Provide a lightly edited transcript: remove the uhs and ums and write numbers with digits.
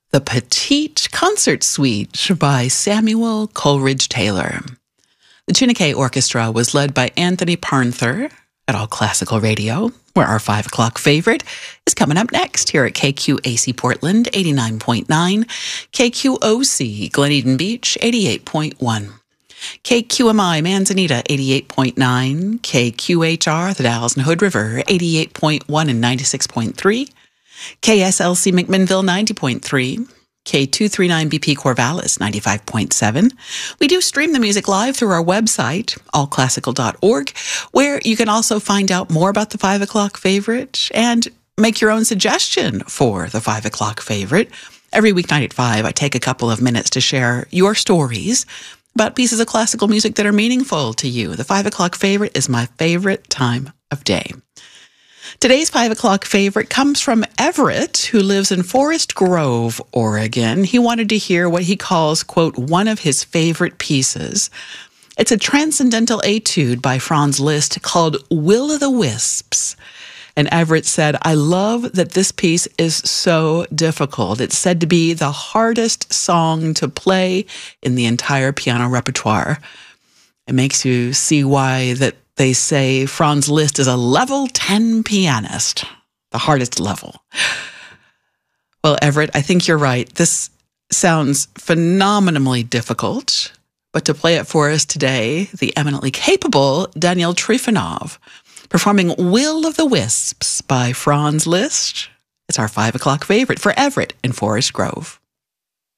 The Petite Concert Suite by Samuel Coleridge Taylor. The Chineke Orchestra was led by Anthony Parnther at All Classical Radio, where our 5 o'clock favorite is coming up next here at KQAC Portland 89.9, KQOC Glen Eden Beach 88.1. KQMI Manzanita 88.9, KQHR the Dalles and Hood River 88.1 and 96.3, KSLC McMinnville 90.3, K239BP Corvallis 95.7. We do stream the music live through our website, allclassical.org, where you can also find out more about the 5 o'clock favorite and make your own suggestion for the 5 o'clock favorite. Every weeknight at 5, I take a couple of minutes to share your stories about pieces of classical music that are meaningful to you. The 5 o'clock favorite is my favorite time of day. Today's 5 o'clock favorite comes from Everett, who lives in Forest Grove, Oregon. He wanted to hear what he calls, quote, one of his favorite pieces. It's a transcendental etude by Franz Liszt called Will o' the Wisps. And Everett said, I love that this piece is so difficult. It's said to be the hardest song to play in the entire piano repertoire. It makes you see why that they say Franz Liszt is a level 10 pianist, the hardest level. Well, Everett, I think you're right. This sounds phenomenally difficult, but to play it for us today, the eminently capable Daniel Trifonov, performing Will o' the Wisps by Franz Liszt. It's our 5 o'clock favorite for Everett in Forest Grove.